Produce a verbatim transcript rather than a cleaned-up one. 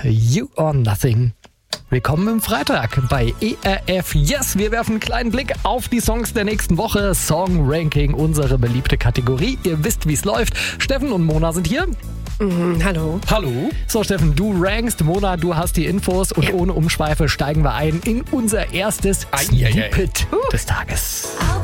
You or Nothing. Willkommen im Freitag bei E R F Yes. Wir werfen einen kleinen Blick auf die Songs der nächsten Woche. Song Ranking, unsere beliebte Kategorie. Ihr wisst, wie es läuft. Steffen und Mona sind hier. Mhm, hallo. Hallo. So, Steffen, du rankst. Mona, du hast die Infos. Und ja. ohne Umschweife steigen wir ein in unser erstes Snippet des Tages.